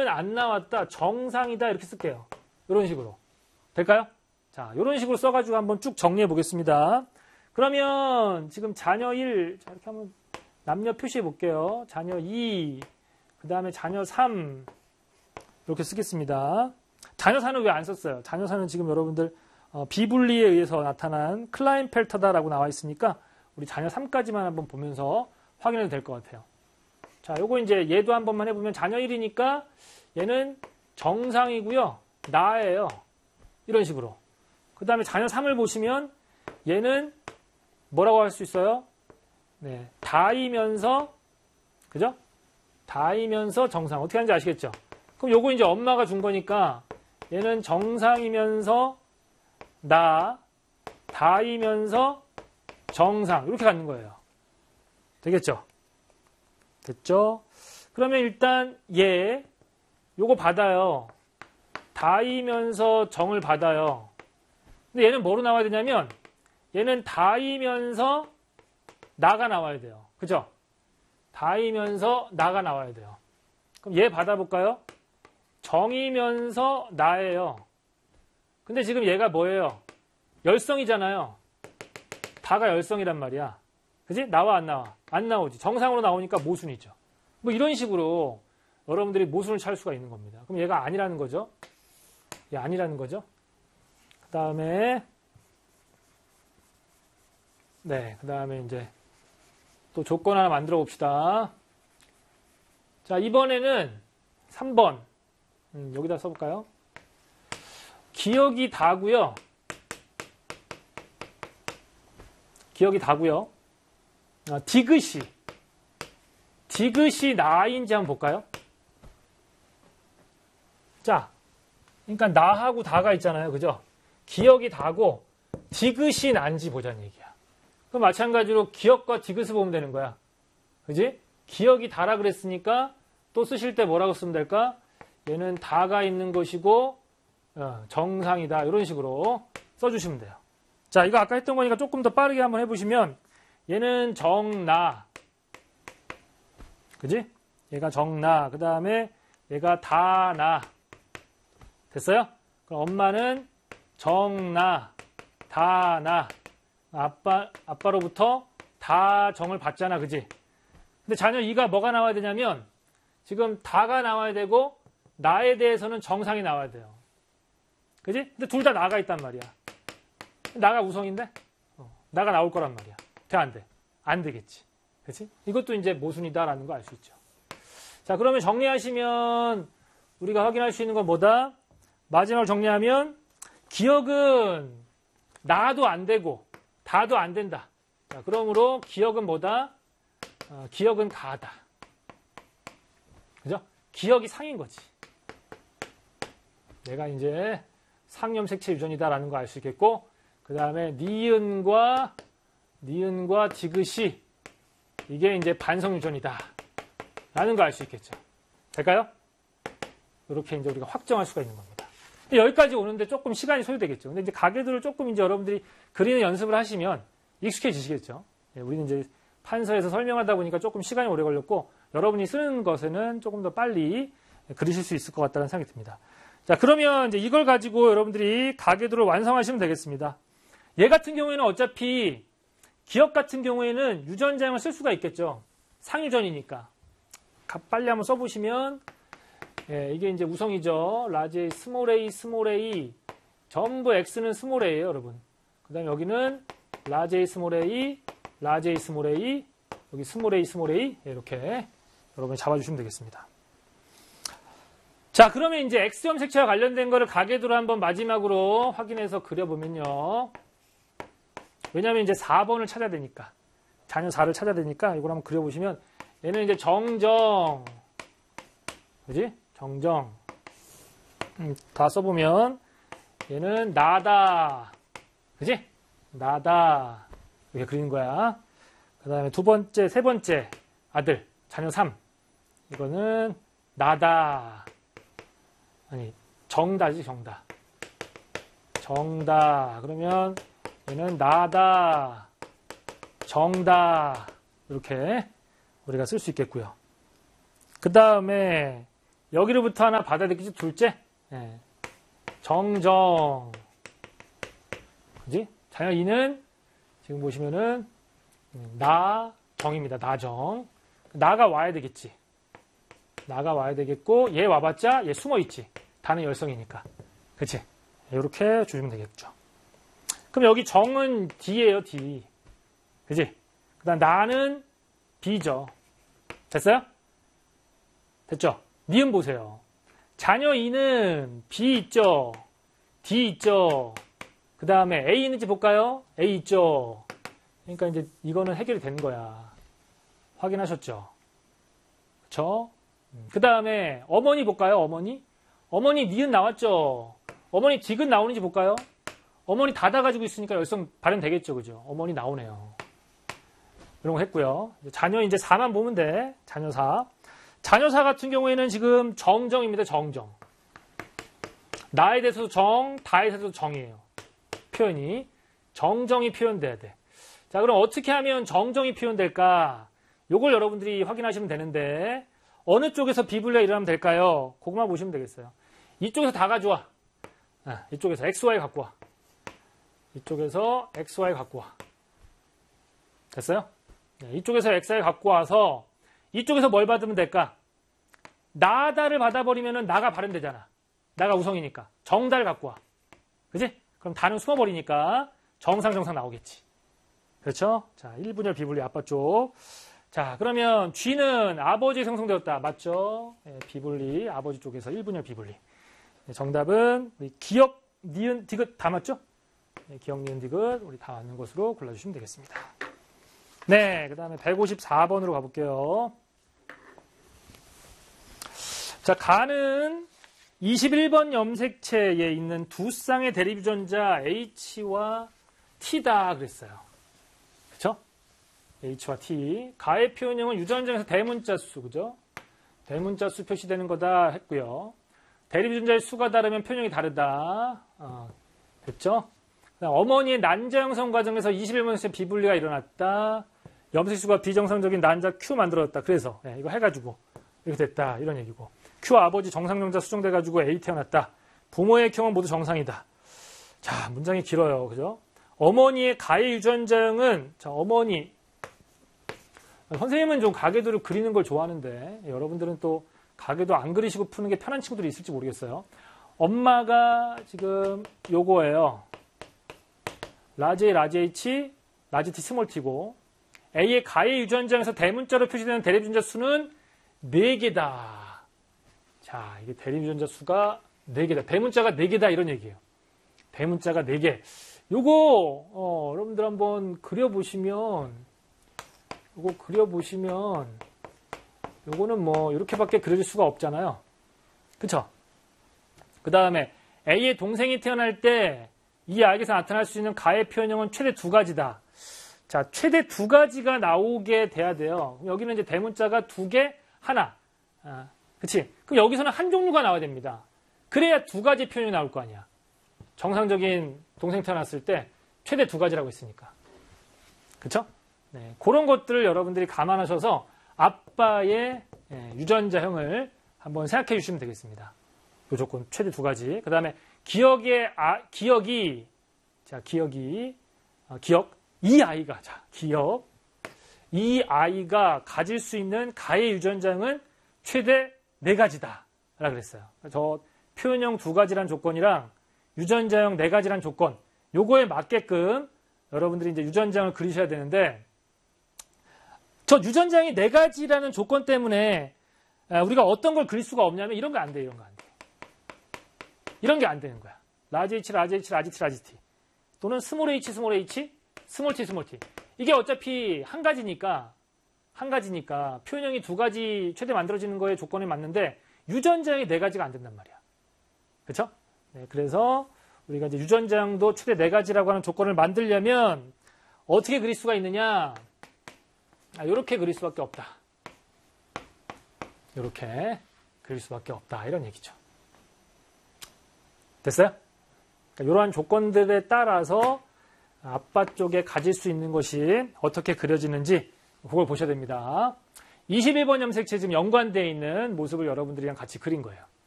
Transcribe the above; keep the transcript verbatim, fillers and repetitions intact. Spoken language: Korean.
얘는 안 나왔다. 정상이다. 이렇게 쓸게요. 이런 식으로. 될까요? 자, 이런 식으로 써가지고 한번 쭉 정리해 보겠습니다. 그러면 지금 자녀 일, 자, 이렇게 한번 남녀 표시해 볼게요. 자녀 이, 그 다음에 자녀 삼, 이렇게 쓰겠습니다. 자녀 사는 왜 안 썼어요? 자녀 사는 지금 여러분들 어, 비분리에 의해서 나타난 클라인펠터다라고 나와 있으니까 우리 자녀 삼까지만 한번 보면서 확인해도 될 것 같아요. 자, 요거 이제 얘도 한 번만 해보면 자녀 일이니까 얘는 정상이고요. 나예요. 이런 식으로. 그 다음에 자녀 삼을 보시면 얘는 뭐라고 할 수 있어요? 네, 다이면서 그죠? 다이면서 정상. 어떻게 하는지 아시겠죠? 그럼 요거 이제 엄마가 준 거니까 얘는 정상이면서 나, 다이면서 정상. 이렇게 갖는 거예요. 되겠죠? 됐죠? 그러면 일단 얘 요거 받아요. 다이면서 정을 받아요. 근데 얘는 뭐로 나와야 되냐면 얘는 다이면서 나가 나와야 돼요. 그죠? 다이면서 나가 나와야 돼요. 그럼 얘 받아볼까요? 정이면서 나예요. 근데 지금 얘가 뭐예요? 열성이잖아요. 다가 열성이란 말이야. 그지? 나와 안 나와? 안 나오지. 정상으로 나오니까 모순이죠. 뭐 이런 식으로 여러분들이 모순을 찾을 수가 있는 겁니다. 그럼 얘가 아니라는 거죠. 얘 아니라는 거죠. 그 다음에 네, 그 다음에 이제 또 조건 하나 만들어 봅시다. 자, 이번에는 삼 번. 음, 여기다 써볼까요? 기억이 다고요. 기억이 다고요. 아, 디귿이. 디귿이 나인지 한번 볼까요? 자, 그러니까 나하고 다가 있잖아요. 그죠? 기억이 다고 디귿이 난지 보자는 얘기야. 그럼 마찬가지로 기억과 디귿을 보면 되는 거야. 그지? 기억이 다라 그랬으니까 또 쓰실 때 뭐라고 쓰면 될까? 얘는 다가 있는 것이고 어, 정상이다. 이런 식으로 써주시면 돼요. 자, 이거 아까 했던 거니까 조금 더 빠르게 한번 해보시면 얘는 정나. 그지? 얘가 정나. 그 다음에 얘가 다나. 됐어요? 그럼 엄마는 정나, 다나. 아빠, 아빠로부터 다 정을 받잖아. 그지? 근데 자녀 이가 뭐가 나와야 되냐면 지금 다가 나와야 되고 나에 대해서는 정상이 나와야 돼요. 그지? 근데 둘 다 나가 있단 말이야. 나가 우성인데? 어, 나가 나올 거란 말이야. 돼, 안 돼? 안 되겠지. 그치? 이것도 이제 모순이다라는 거 알 수 있죠. 자, 그러면 정리하시면 우리가 확인할 수 있는 건 뭐다? 마지막으로 정리하면 기억은 나도 안 되고 다도 안 된다. 자, 그러므로 기억은 뭐다? 어, 기억은 가다. 그죠? 기억이 상인 거지. 내가 이제 상염색체 유전이다라는 거 알 수 있겠고, 그 다음에 니은과 니은과 디귿이 이게 이제 반성 유전이다 라는 거 알 수 있겠죠. 될까요? 이렇게 이제 우리가 확정할 수가 있는 겁니다. 여기까지 오는데 조금 시간이 소요되겠죠. 근데 이제 가계도를 조금 이제 여러분들이 그리는 연습을 하시면 익숙해지시겠죠. 예, 우리는 이제 판서에서 설명하다 보니까 조금 시간이 오래 걸렸고, 여러분이 쓰는 것에는 조금 더 빨리 그리실 수 있을 것 같다는 생각이 듭니다. 자, 그러면 이제 이걸 가지고 여러분들이 가계도를 완성하시면 되겠습니다. 얘 같은 경우에는 어차피 기억 같은 경우에는 유전자형을 쓸 수가 있겠죠. 상유전이니까. 빨리 한번 써보시면, 예, 이게 이제 우성이죠. 라지 A, 스몰 a, 스몰 a. 전부 x는 스몰 a예요, 여러분. 그 다음에 여기는 라지 A, 스몰 a, 라지 A, 스몰 a, 여기 스몰 a, 스몰 a. 이렇게 여러분이 잡아주시면 되겠습니다. 자, 그러면 이제 X염 색채와 관련된 거를 가계도로 한번 마지막으로 확인해서 그려보면요. 왜냐면 이제 사 번을 찾아야 되니까. 자녀 사를 찾아야 되니까 이걸 한번 그려보시면 얘는 이제 정정. 그지? 정정. 음, 다 써보면 얘는 나다. 그지? 나다. 이렇게 그리는 거야. 그 다음에 두 번째, 세 번째 아들. 자녀 삼. 이거는 나다. 아니, 정다지, 정다. 정다. 그러면 얘는 나다. 정다. 이렇게 우리가 쓸 수 있겠고요. 그 다음에 여기로부터 하나 받아야 되겠지, 둘째. 예. 정정. 그지? 자녀 이는 지금 보시면은 나정입니다. 나정. 나가 와야 되겠지. 나가 와야 되겠고 얘 와봤자 얘 숨어있지. 다는 열성이니까. 그치? 이렇게 주시면 되겠죠. 그럼 여기 정은 D예요. D. 그치? 그 다음 나는 B죠. 됐어요? 됐죠? 니은 보세요. 자녀 이는 B 있죠? D 있죠? 그 다음에 A 있는지 볼까요? A 있죠? 그러니까 이제 이거는 해결이 되는 거야. 확인하셨죠? 그쵸? 그 다음에 어머니 볼까요? 어머니? 어머니 니은 나왔죠? 어머니 딕은 나오는지 볼까요? 어머니 닫아 가지고 있으니까 열성 발현되겠죠. 그죠? 어머니 나오네요. 이런 거 했고요. 자녀 이제 사만 보면 돼. 자녀 사. 자녀 사 같은 경우에는 지금 정정입니다. 정정. 나에 대해서도 정, 다에 대해서도 정이에요. 표현이. 정정이 표현돼야 돼. 자, 그럼 어떻게 하면 정정이 표현될까? 요걸 여러분들이 확인하시면 되는데 어느 쪽에서 비불리가 일어나면 될까요? 그것만 보시면 되겠어요. 이쪽에서 다 가져와. 아, 이쪽에서 엑스 와이 갖고 와. 이쪽에서 엑스 와이 갖고 와. 됐어요? 네, 이쪽에서 엑스 와이 갖고 와서 이쪽에서 뭘 받으면 될까? 나다를 받아버리면 나가 발현되잖아. 나가 우성이니까. 정다를 갖고 와. 그지? 그럼 다는 숨어버리니까 정상 정상 나오겠지. 그렇죠? 자, 일 분열 비분리 아빠 쪽. 자, 그러면 G는 아버지 생성되었다. 맞죠? 네, 비분리 아버지 쪽에서 일 분열 비분리. 네, 정답은 우리 기억, 니은, 디귿 다 맞죠? 네, 기억, 니은, 디귿 우리 다 맞는 것으로 골라주시면 되겠습니다. 네, 그 다음에 백오십사 번으로 가볼게요. 자, 가는 이십일 번 염색체에 있는 두 쌍의 대립유전자 H와 T다 그랬어요. 그쵸? H와 T. 가의 표현형은 유전자에서 대문자 수, 그죠? 대문자 수 표시되는 거다 했고요. 대립유전자의 수가 다르면 표현형이 다르다. 어, 됐죠? 그다음 어머니의 난자 형성 과정에서 이십일 번 염색체 비분리가 일어났다. 염색수가 비정상적인 난자 Q 만들어졌다. 그래서 네, 이거 해가지고 이렇게 됐다. 이런 얘기고. Q 아버지 정상명자 수정돼가지고 A 태어났다. 부모의 경우는 모두 정상이다. 자, 문장이 길어요. 그죠? 어머니의 가의 유전자형은, 자, 어머니. 선생님은 좀 가계도를 그리는 걸 좋아하는데, 여러분들은 또 가계도 안 그리시고 푸는 게 편한 친구들이 있을지 모르겠어요. 엄마가 지금 요거예요. 라지 A, 라지 H, 라지 T, 스몰 T고, A의 가의 유전자에서 대문자로 표시되는 대립유전자 수는 네 개다. 자, 이게 대립유전자 수가 네 개다. 대문자가 네 개다. 이런 얘기예요. 대문자가 네 개. 요거, 어, 여러분들 한번 그려보시면, 요거 그려보시면, 요거는 뭐, 이렇게밖에 그려질 수가 없잖아요. 그쵸? 그 다음에, A의 동생이 태어날 때, 이 아이에서 나타날 수 있는 가의 표현형은 최대 두 가지다. 자, 최대 두 가지가 나오게 돼야 돼요. 여기는 이제 대문자가 두 개, 하나. 아, 그치? 그럼 여기서는 한 종류가 나와야 됩니다. 그래야 두 가지 표현이 나올 거 아니야. 정상적인 동생 태어났을 때 최대 두 가지라고 했으니까. 그쵸? 네, 그런 것들을 여러분들이 감안하셔서 아빠의 유전자형을 한번 생각해 주시면 되겠습니다. 요 조건 최대 두 가지. 그 다음에 기억의, 아, 기억이, 자, 기억이, 어, 기억, 이 아이가, 자, 기억, 이 아이가 가질 수 있는 가의 유전자형은 최대 네 가지다. 라고 그랬어요. 저 표현형 두 가지란 조건이랑 유전자형 네 가지란 조건, 요거에 맞게끔 여러분들이 이제 유전자형을 그리셔야 되는데, 저 유전자형이 네 가지라는 조건 때문에 우리가 어떤 걸 그릴 수가 없냐면 이런 거 안 돼, 이런 거 안 돼. 이런 게 안 되는 거야. 라지 H, 라지 H, 라지 T, 라지 T. 또는 스몰 H, 스몰 H, 스몰 T, 스몰 T. 이게 어차피 한 가지니까, 한 가지니까 표현형이 두 가지 최대 만들어지는 거에 조건이 맞는데 유전자형이 네 가지가 안 된단 말이야. 그렇죠? 네, 그래서 우리가 이제 유전자형도 최대 네 가지라고 하는 조건을 만들려면 어떻게 그릴 수가 있느냐? 아, 이렇게 그릴 수밖에 없다. 이렇게 그릴 수밖에 없다. 이런 얘기죠. 됐어요? 그러니까 이러한 조건들에 따라서 아빠 쪽에 가질 수 있는 것이 어떻게 그려지는지 그걸 보셔야 됩니다. 이십일 번 염색체 지금 연관되어 있는 모습을 여러분들이랑 같이 그린 거예요.